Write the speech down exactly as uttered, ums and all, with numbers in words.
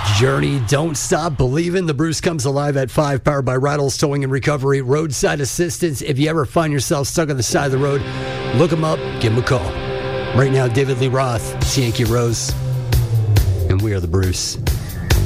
Journey, Don't Stop Believing. The Bruce comes alive at five, powered by Rattles Towing and Recovery. Roadside assistance. If you ever find yourself stuck on the side of the road, look them up, give them a call. Right now, David Lee Roth, Yankee Rose, and we are the Bruce.